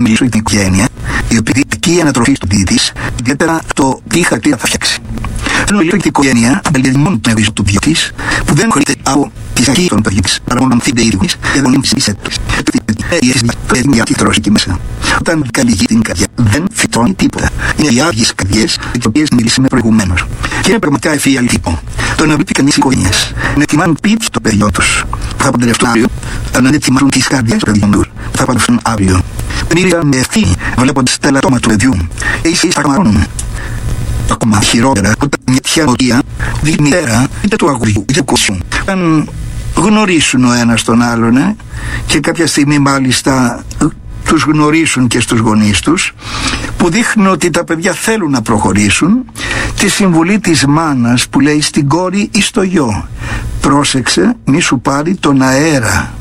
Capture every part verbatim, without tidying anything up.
μιλήσω για την οικογένεια, η οποία η ανατροφή του ποιητή, ιδιαίτερα το τι χαρακτήρα θα φτιάξει. Θέλω να μιλήσω για την οικογένεια, απελπίζει μόνο την ευγενία του ποιητή, που δεν χωρείται από τη αρχή των παιδιών τη, παρά μόνο την ίδια και δεν είναι τη έτου. Η για τη τρώσει εκεί μέσα. Όταν καλυγεί την καρδιά, δεν φυτρώνει τίποτα. Είναι οι άδειες καρδιές, τις οποίες μιλήσαμε προηγουμένως. Και είναι πραγματικά ευφυή τύπο. Το να βλέπει κανείς οικογένειες, να ετοιμάνουν σπίτι των παιδιών τους, που θα παντρευτούν αύριο, να ετοιμάνουν τις καρδιές των παιδιών τους, που θα παντρευτούν αύριο. Μίλησαν με ευθύνη, βλέποντας τα ελαττώματα του παιδιού. Ίσως ίσως θα καμαρώνουν. Ακόμα χειρότερα, όταν μια τέτοια νοοτροπία δει μητέρα είτε του αγοριού είτε του κοριτσιού. Αν γνωρίσουν ο ένας τον άλλον ε, και κάποια στιγμή μάλιστα τους γνωρίσουν και στους γονείς τους, που δείχνουν ότι τα παιδιά θέλουν να προχωρήσουν, τη συμβουλή της μάνας που λέει στην κόρη ή στο γιο: πρόσεξε μη σου πάρει τον αέρα.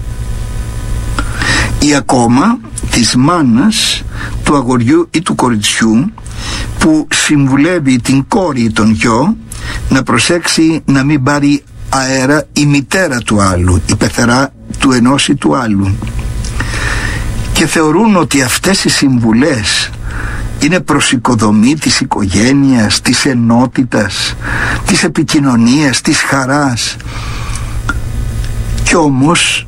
Ή ακόμα της μάνας του αγοριού ή του κοριτσιού που συμβουλεύει την κόρη ή τον γιο να προσέξει να μην πάρει αέρα η μητέρα του άλλου, η πεθερά του ενός ή του άλλου. Και θεωρούν ότι αυτές οι συμβουλές είναι προς οικοδομή της οικογένειας, της ενότητας, της επικοινωνίας, της χαράς. Κι όμως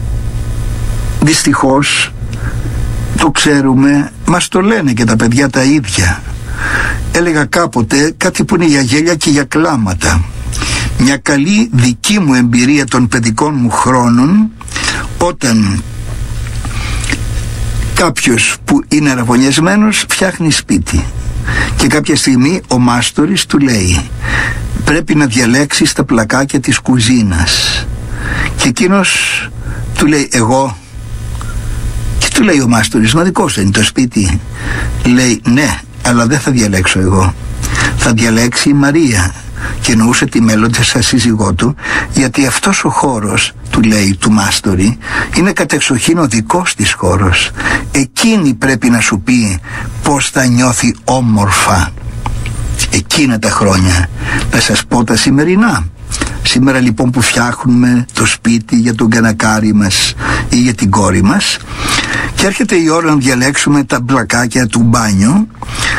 δυστυχώς το ξέρουμε, μας το λένε και τα παιδιά τα ίδια. Έλεγα κάποτε κάτι που είναι για γέλια και για κλάματα. Μια καλή δική μου εμπειρία των παιδικών μου χρόνων, όταν κάποιος που είναι αραβωνιασμένος φτιάχνει σπίτι και κάποια στιγμή ο μάστορης του λέει: πρέπει να διαλέξεις τα πλακάκια της κουζίνας. Και εκείνος του λέει: εγώ? Και του λέει ο μάστορης: μα δικό σου είναι το σπίτι? Λέει: ναι, αλλά δεν θα διαλέξω εγώ, θα διαλέξει η Μαρία. Και εννοούσε τη μέλλοντα σύζυγό του, γιατί αυτός ο χώρος, του λέει, του μάστορη, είναι κατεξοχήν ο δικός της χώρος. Εκείνη πρέπει να σου πει πως θα νιώθει όμορφα εκείνα τα χρόνια. Να σας πω τα σημερινά. Σήμερα λοιπόν που φτιάχνουμε το σπίτι για τον κανακάρι μας ή για την κόρη μας, και έρχεται η ώρα να διαλέξουμε τα μπλακάκια του μπάνιου,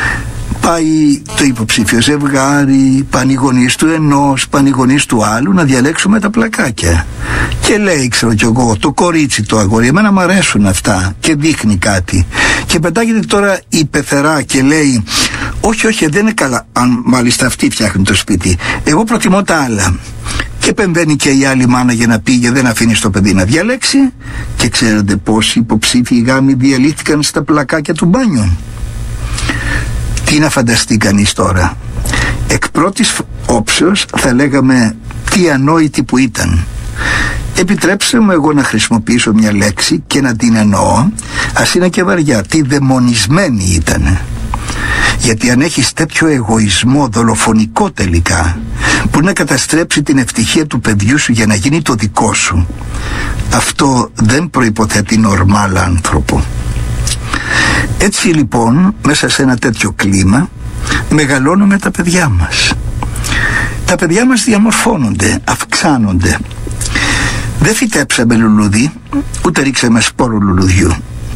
πάει το υποψήφιο ζευγάρι, πάνε οι γονείς του ενός, πάνε οι γονείς του άλλου να διαλέξουμε τα πλακάκια. Και λέει, ξέρω κι εγώ, το κορίτσι, το αγόρι, εμένα μου αρέσουν αυτά, και δείχνει κάτι. Και πετάγεται τώρα η πεθερά και λέει: όχι, όχι, δεν είναι καλά. Αν μάλιστα αυτή φτιάχνει το σπίτι, εγώ προτιμώ τα άλλα. Και επεμβαίνει και η άλλη μάνα για να πήγε, δεν αφήνει το παιδί να διαλέξει. Και ξέρετε πόσοι υποψήφιοι γάμοι διαλύθηκαν στα πλακάκια του μπάνιου? Τι να φανταστεί κανείς τώρα? Εκ πρώτης όψεως θα λέγαμε τι ανόητη που ήταν. Επιτρέψτε μου εγώ να χρησιμοποιήσω μια λέξη και να την εννοώ, ας είναι και βαριά, τι δαιμονισμένη ήταν. Γιατί αν έχεις τέτοιο εγωισμό δολοφονικό τελικά, που να καταστρέψει την ευτυχία του παιδιού σου για να γίνει το δικό σου, αυτό δεν προϋποθέτει νορμάλ άνθρωπο. Έτσι λοιπόν, μέσα σε ένα τέτοιο κλίμα μεγαλώνουμε τα παιδιά μας. Τα παιδιά μας διαμορφώνονται, αυξάνονται. Δεν φυτέψαμε λουλούδι, ούτε ρίξαμε σπόρο λουλουδιού.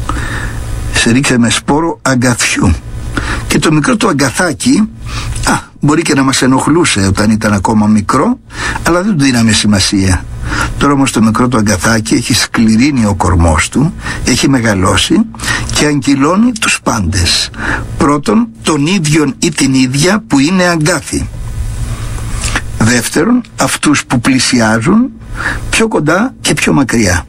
Σε ρίξαμε σπόρο αγκαθιού. Και το μικρό του αγκαθάκι, α, μπορεί και να μας ενοχλούσε όταν ήταν ακόμα μικρό, αλλά δεν του δίναμε σημασία. Τώρα όμως το μικρό του αγκαθάκι έχει σκληρύνει ο κορμός του, έχει μεγαλώσει και αγγυλώνει τους πάντες. Πρώτον, τον ίδιον ή την ίδια που είναι αγκάθι. Δεύτερον, αυτούς που πλησιάζουν πιο κοντά και πιο μακριά.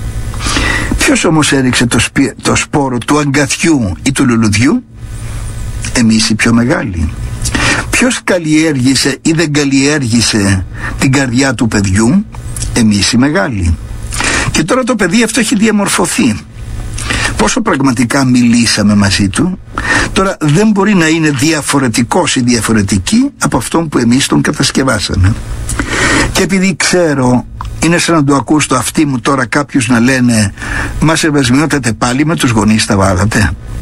Ποιος όμως έριξε το, σπι... το σπόρο του αγκαθιού ή του λουλουδιού? Εμείς οι πιο μεγάλοι. Ποιος καλλιέργησε ή δεν καλλιέργησε την καρδιά του παιδιού? Εμείς οι μεγάλοι. Και τώρα το παιδί αυτό έχει διαμορφωθεί. Πόσο πραγματικά μιλήσαμε μαζί του? Τώρα δεν μπορεί να είναι διαφορετικός ή διαφορετική από αυτόν που εμείς τον κατασκευάσαμε. Και επειδή ξέρω, είναι σαν να το ακούς το αυτί μου τώρα κάποιους να λένε: μα σεβασμιότατε πάλι με τους γονείς τα βάλατε?